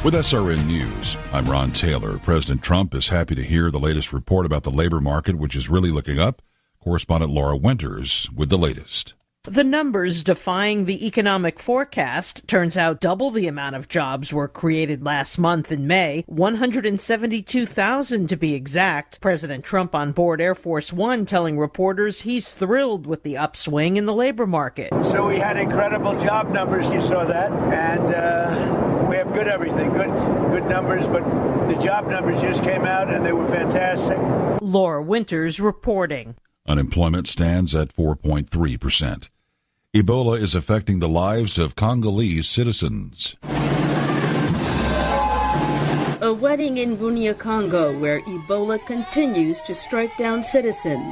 With SRN News, I'm Ron Taylor. President Trump is happy to hear the latest report about the labor market, which is really looking up. Correspondent Laura Winters with the latest. The numbers defying the economic forecast. Turns out double the amount of jobs were created last month in May, 172,000 to be exact. President Trump on board Air Force One telling reporters he's thrilled with the upswing in the labor market. So we had incredible job numbers, you saw that, and we have good everything, good numbers, but the job numbers just came out and they were fantastic. Laura Winters reporting. Unemployment stands at 4.3%. Ebola is affecting the lives of Congolese citizens. A wedding in Bunia, Congo, where Ebola continues to strike down citizens.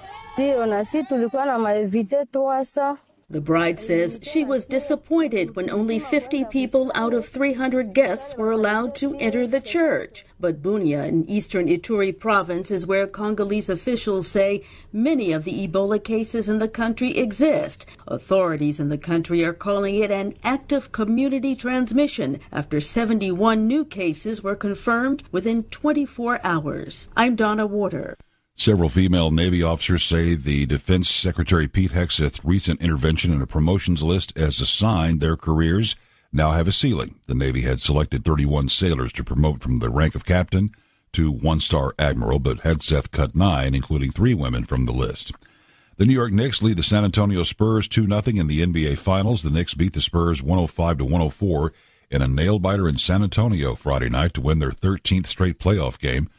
The bride says she was disappointed when only 50 people out of 300 guests were allowed to enter the church. But Bunia in eastern Ituri province is where Congolese officials say many of the Ebola cases in the country exist. Authorities in the country are calling it an active community transmission after 71 new cases were confirmed within 24 hours. I'm Donna Warder. Several female Navy officers say the Defense Secretary Pete Hegseth's recent intervention in a promotions list as a sign their careers now have a ceiling. The Navy had selected 31 sailors to promote from the rank of captain to one-star admiral, but Hegseth cut 9, including 3 women from the list. The New York Knicks lead the San Antonio Spurs 2-0 in the NBA Finals. The Knicks beat the Spurs 105-104 in a nail-biter in San Antonio Friday night to win their 13th straight playoff game.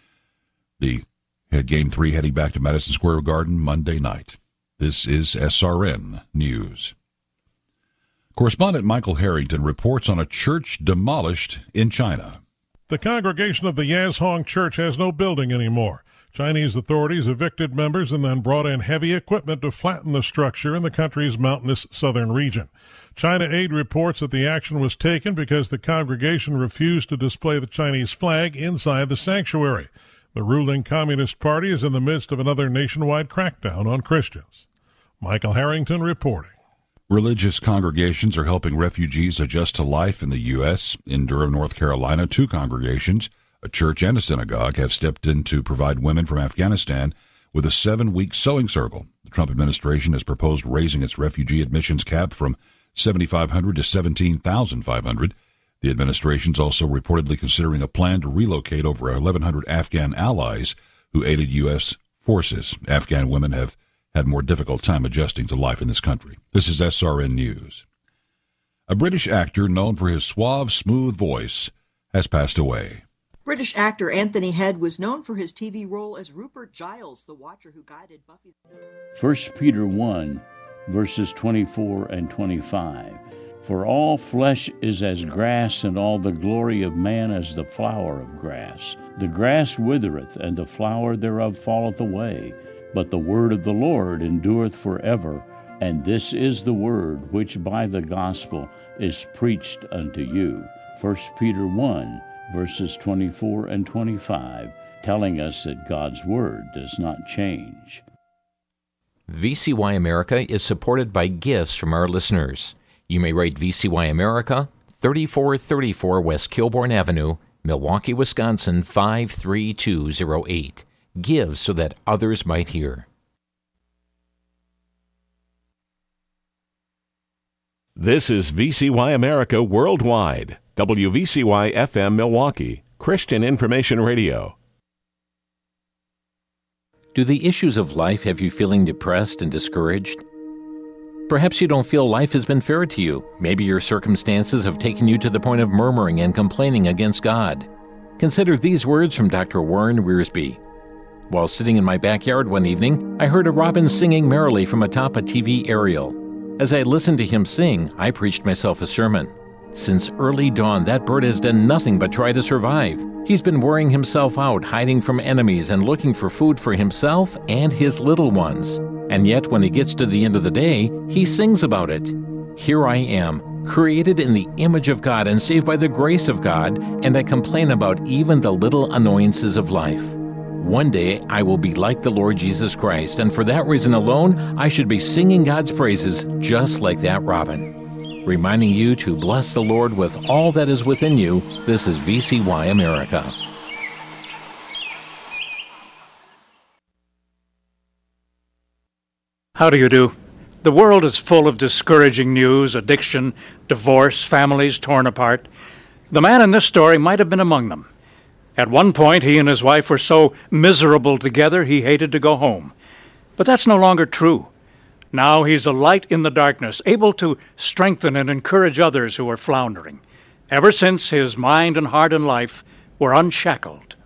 The had Game 3 heading back to Madison Square Garden Monday night. This is SRN News. Correspondent Michael Harrington reports on a church demolished in China. The congregation of the Yazhong Church has no building anymore. Chinese authorities evicted members and then brought in heavy equipment to flatten the structure in the country's mountainous southern region. China Aid reports that the action was taken because the congregation refused to display the Chinese flag inside the sanctuary. The ruling Communist Party is in the midst of another nationwide crackdown on Christians. Michael Harrington reporting. Religious congregations are helping refugees adjust to life in the U.S. In Durham, North Carolina, 2 congregations, a church and a synagogue, have stepped in to provide women from Afghanistan with a 7-week sewing circle. The Trump administration has proposed raising its refugee admissions cap from $7,500 to $17,500. The administration is also reportedly considering a plan to relocate over 1,100 Afghan allies who aided U.S. forces. Afghan women have had more difficult time adjusting to life in this country. This is SRN News. A British actor known for his suave, smooth voice has passed away. British actor Anthony Head was known for his TV role as Rupert Giles, the Watcher who guided Buffy. 1 Peter 1, verses 24 and 25. For all flesh is as grass, and all the glory of man as the flower of grass. The grass withereth, and the flower thereof falleth away. But the word of the Lord endureth forever. And this is the word which by the gospel is preached unto you. 1 Peter 1, verses 24 and 25, telling us that God's word does not change. VCY America is supported by gifts from our listeners. You may write VCY America, 3434 West Kilbourne Avenue, Milwaukee, Wisconsin, 53208. Give so that others might hear. This is VCY America Worldwide, WVCY FM Milwaukee, Christian Information Radio. Do the issues of life have you feeling depressed and discouraged? Perhaps you don't feel life has been fair to you. Maybe your circumstances have taken you to the point of murmuring and complaining against God. Consider these words from Dr. Warren Wiersbe. While sitting in my backyard one evening, I heard a robin singing merrily from atop a TV aerial. As I listened to him sing, I preached myself a sermon. Since early dawn, that bird has done nothing but try to survive. He's been wearing himself out, hiding from enemies and looking for food for himself and his little ones. And yet, when he gets to the end of the day, he sings about it. Here I am, created in the image of God and saved by the grace of God, and I complain about even the little annoyances of life. One day, I will be like the Lord Jesus Christ, and for that reason alone, I should be singing God's praises just like that robin. reminding you to bless the Lord with all that is within you. This is VCY America. How do you do? The world is full of discouraging news, addiction, divorce, families torn apart. The man in this story might have been among them. At one point, he and his wife were so miserable together he hated to go home. But that's no longer true. Now he's a light in the darkness, able to strengthen and encourage others who are floundering. Ever since his mind and heart and life were unshackled.